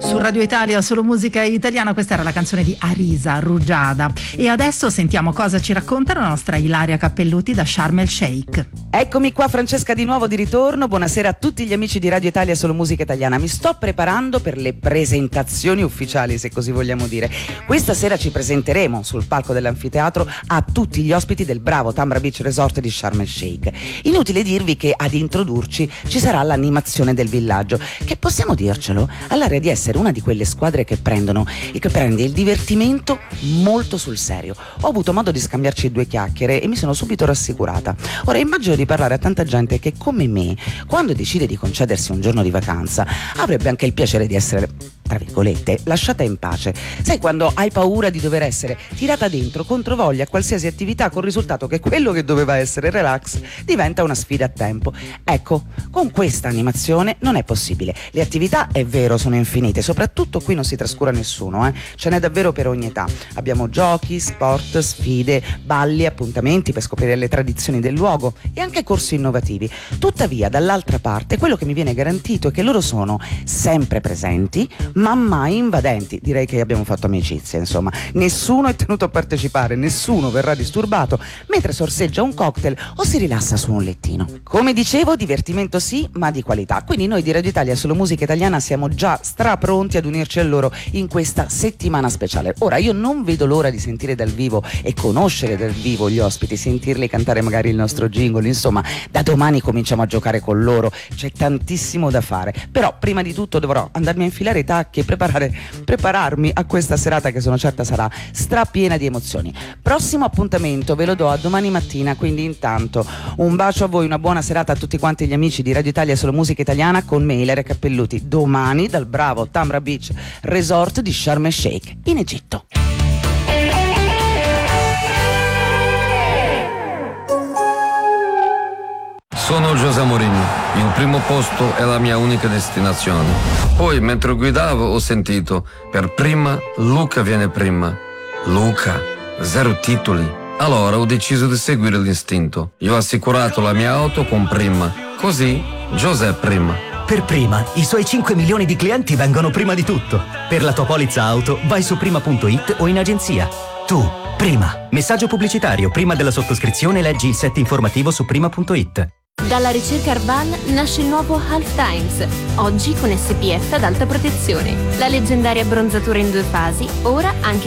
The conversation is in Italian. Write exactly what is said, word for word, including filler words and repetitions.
Su Radio Italia, solo musica italiana, questa era la canzone di Arisa Rugiada. E adesso sentiamo cosa ci racconta la nostra Ilaria Cappelluti da Sharm el Sheikh. Eccomi qua, Francesca, di nuovo di ritorno. Buonasera a tutti gli amici di Radio Italia, solo musica italiana. Mi sto preparando per le presentazioni ufficiali, se così vogliamo dire. Questa sera ci presenteremo sul palco dell'anfiteatro a tutti gli ospiti del bravo Tamra Beach Resort di Sharm el Sheikh. Inutile dirvi che ad introdurci ci sarà l'animazione del villaggio, che possiamo dircelo, ha l'area di essere una di quelle squadre che prendono e che prende il divertimento molto sul serio. Ho avuto modo di scambiarci due chiacchiere e mi sono subito rassicurata. Ora immagino di parlare a tanta gente che, come me, quando decide di concedersi un giorno di vacanza avrebbe anche il piacere di essere, tra virgolette, lasciata in pace. Sai, quando hai paura di dover essere tirata dentro controvoglia a qualsiasi attività, col risultato che quello che doveva essere relax diventa una sfida a tempo. Ecco, con questa animazione non è possibile. Le attività, è vero, sono infinite, soprattutto qui non si trascura nessuno, eh? Ce n'è davvero per ogni età. Abbiamo giochi, sport, sfide, balli, appuntamenti per scoprire le tradizioni del luogo e anche corsi innovativi. Tuttavia, dall'altra parte, quello che mi viene garantito è che loro sono sempre presenti, ma mai invadenti. Direi che abbiamo fatto amicizia, insomma. Nessuno è tenuto a partecipare, nessuno verrà disturbato mentre sorseggia un cocktail o si rilassa su un lettino. Come dicevo, divertimento sì, ma di qualità. Quindi noi di Radio Italia, solo musica italiana, siamo già strapronti ad unirci a loro in questa settimana speciale. Ora, io non vedo l'ora di sentire dal vivo e conoscere dal vivo gli ospiti, sentirli cantare magari il nostro jingle. Insomma, da domani cominciamo a giocare con loro, c'è tantissimo da fare. Però prima di tutto dovrò andarmi a infilare i tacchi e preparare, prepararmi a questa serata che sono certa sarà strapiena di emozioni. Prossimo appuntamento ve lo do a domani mattina, quindi intanto un bacio a voi, una buona serata a tutti quanti gli amici di Radio Italia, solo musica italiana, con me Ilaria Cappelluti, domani dal bravo Tamra Beach Resort di Sharm el Sheikh in Egitto. Sono José Mourinho, il primo posto è la mia unica destinazione. Poi, mentre guidavo, ho sentito, per prima, Luca viene prima. Luca, zero titoli. Allora ho deciso di seguire l'istinto. Io ho assicurato la mia auto con Prima. Così, José prima. Per Prima, i suoi cinque milioni di clienti vengono prima di tutto. Per la tua polizza auto, vai su prima punto it o in agenzia. Tu, Prima. Messaggio pubblicitario. Prima della sottoscrizione leggi il set informativo su prima punto it. Dalla ricerca Arval nasce il nuovo Half Times, oggi con S P F ad alta protezione. La leggendaria bronzatura in due fasi, ora anche